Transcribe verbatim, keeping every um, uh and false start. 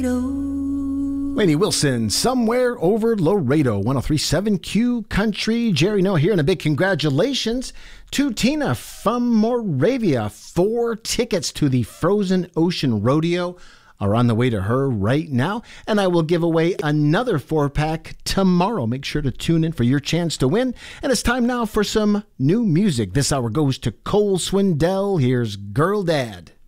Lainey Wilson, Somewhere Over Laredo, one oh three point seven Q Country. Jerry Noah here, and a big congratulations to Tina from Moravia. Four tickets to the Frozen Ocean Rodeo are on the way to her right now, and I will give away another four-pack tomorrow. Make sure to tune in for your chance to win. And it's time now for some new music. This hour goes to Cole Swindell. Here's Girl Dad.